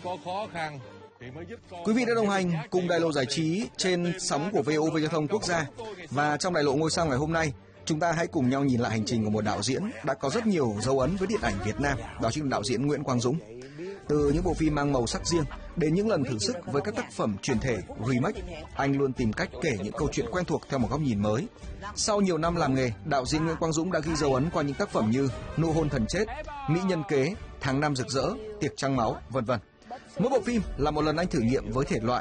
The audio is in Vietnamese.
có khó khăn thì mới giúp con. Quý vị đã đồng hành cùng Đài Lộ Giải Trí trên sóng của VOV Giao thông Quốc gia. Và trong Đài Lộ Ngôi Sao ngày hôm nay, chúng ta hãy cùng nhau nhìn lại hành trình của một đạo diễn đã có rất nhiều dấu ấn với điện ảnh Việt Nam, đó chính là đạo diễn Nguyễn Quang Dũng. Từ những bộ phim mang màu sắc riêng đến những lần thử sức với các tác phẩm chuyển thể, remake, anh luôn tìm cách kể những câu chuyện quen thuộc theo một góc nhìn mới. Sau nhiều năm làm nghề, đạo diễn Nguyễn Quang Dũng đã ghi dấu ấn qua những tác phẩm như Nụ hôn thần chết, Mỹ nhân kế, Tháng năm rực rỡ, Tiệc trăng máu, vân vân. Mỗi bộ phim là một lần anh thử nghiệm với thể loại